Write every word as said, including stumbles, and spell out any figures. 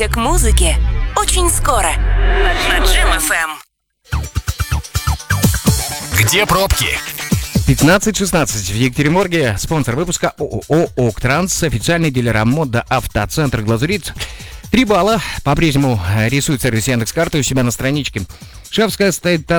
Приготовься к музыке очень скоро на Джем эф эм. Где пробки? пятнадцать шестнадцать в Екатеринбурге. Спонсор выпуска ООО «Октранс», официальный дилер АМОДа «Автоцентр Глазурит». Три балла. По-прежнему рисует сервис Яндекс.Карты у себя на страничке. Шефская стоит